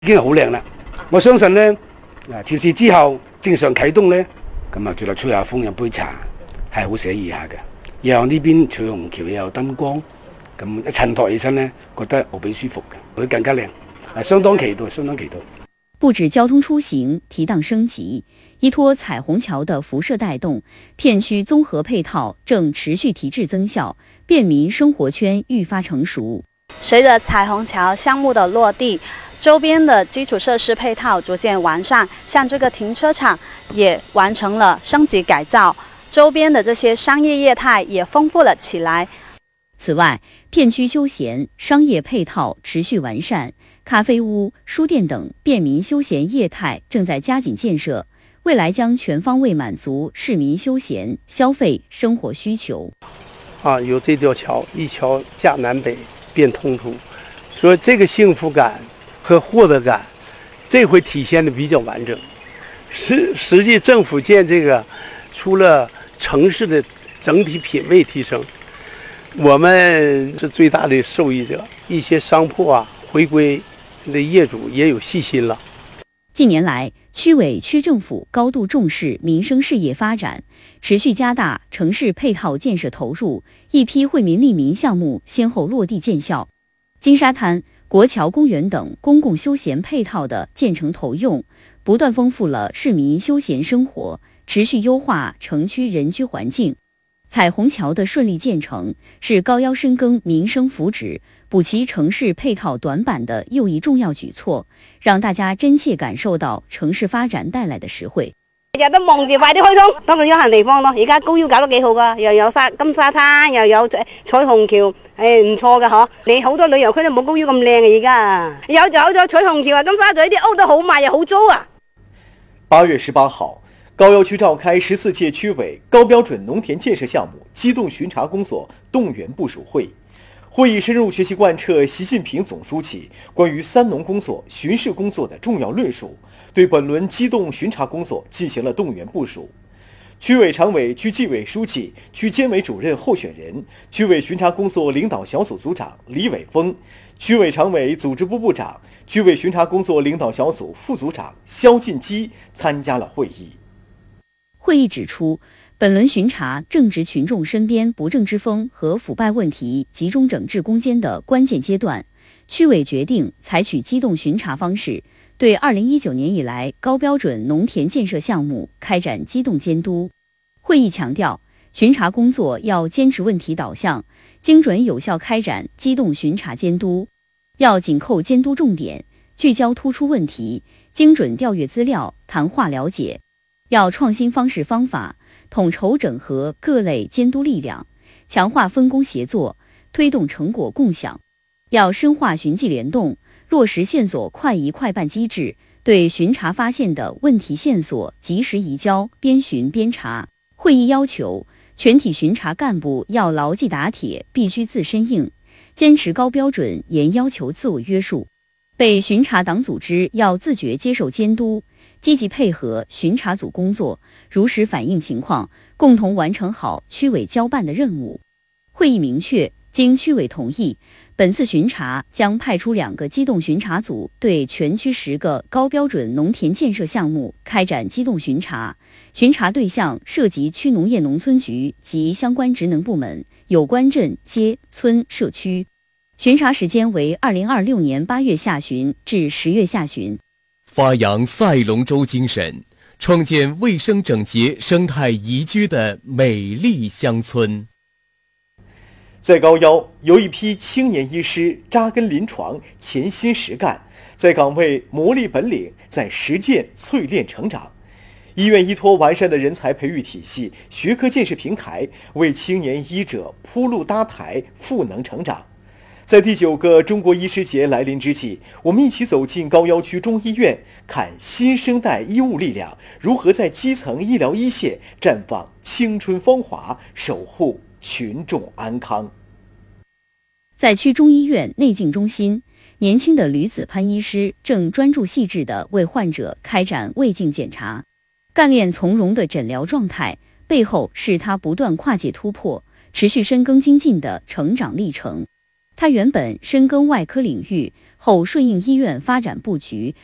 已經好靚啦。我相信呢，調試之後正常啟動呢，咁啊，最後吹下風飲杯茶係好寫意下嘅。又有呢邊彩虹橋又有燈光，咁一襯托起身呢，覺得無比舒服嘅，會更加靚。相當期待，相當期待。 不止交通出行提檔升級，依托彩虹橋的輻射帶動，片區綜合配套正持續提質增效，便民生活圈愈發成熟。 隨着彩虹橋項目的落地，周邊的基礎設施配套逐漸完善，像這個停車場也完成了升級改造，周邊的這些商業業態也豐富了起來。 此外，片區休閒商業配套持續完善，咖啡屋、書店等便民休閒業態正在加緊建設，未來將全方位滿足市民休閒、消費、生活需求。 有這條橋，一橋架南北變通途，所以這個幸福感和獲得感，這回體現得比較完整。實際政府建這個，除了城市的整體品位提升，我們是最大的受益者。一些商鋪回歸的業主也有細心了。 近年來，區委區政府高度重視民生事業發展，持續加大城市配套建設投入，一批惠民利民項目先後落地見效。金沙灘、國橋公園等公共休閒配套的建成投用，不斷豐富了市民休閒生活，持續優化城區人居環境。彩虹橋的順利建成，是高腰深耕民生福祉、補齊城市配套短板的又一重要舉措，讓大家真切感受到城市發展帶來的實惠。 日日都望住快啲開通，當個休閒地方咯。而家高腰搞得幾好噶，又有金沙灘，又有彩虹橋，唔錯㗎嗬。你好多旅遊區都冇高腰咁靚嘅，而家有咗彩虹橋金沙咀啲屋都好賣又好租啊。 8月18號，高要區召開14屆區委高標準農田建設項目機動巡查工作動員部署會。會議深入學習貫徹習近平總書記關於三農工作、巡視工作的重要論述，對本輪機動巡查工作進行了動員部署。區委常委、區紀委書記、區監委主任候選人、區委巡查工作領導小組組長李偉峰、區委常委、組織部部長、區委巡查工作領導小組副組長肖進基參加了會議。 會議指出，本輪巡查正值群眾身邊不正之風和腐敗問題集中整治攻堅的關鍵階段，區委決定採取機動巡查方式，對2019年以來高標準農田建設項目開展機動監督。會議強調，巡查工作要堅持問題導向，精準有效開展機動巡查監督，要緊扣監督重點，聚焦突出問題，精準調閱資料，談話了解。要創新方式方法，統籌整合各類監督力量，強化分工協作，推動成果共享。要深化循跡聯動，落實線索快移快辦機制，對巡查發現的問題線索及時移交，邊巡邊查。會議要求全體巡查幹部要牢記打鐵，必須自身硬，堅持高標準嚴要求自我約束。被巡查黨組織要自覺接受監督，積極配合巡查組工作，如實反映情況，共同完成好區委交辦的任務。會議明確，經區委同意，本次巡查將派出2個機動巡查組，對全區10個高標準農田建設項目開展機動巡查。巡查對象涉及區農業農村局及相關職能部門、有關鎮、街、村、社區。巡查時間為2026年8月下旬至10月下旬。 發揚賽龍舟精神，創建衛生整潔、生態宜居的美麗鄉村。 在高腰，有一批青年醫師扎根臨床，潛心實幹，在崗位磨礪本領，在實踐淬煉成長。醫院依托完善的人才培育體系、學科建設平台，為青年醫者鋪路搭台，賦能成長。在第9個中國醫師節來臨之際，我們一起走進高腰區中醫院，看新生代醫務力量如何在基層醫療一線綻放青春風華，守護群眾安康。 在區中醫院內鏡中心，年輕的呂子潘醫師正專注細緻地為患者開展胃鏡檢查，幹練從容的診療狀態，背後是他不斷跨界突破、持續深耕精進的成長歷程。他原本深耕外科領域， 后顺应医院发展布局，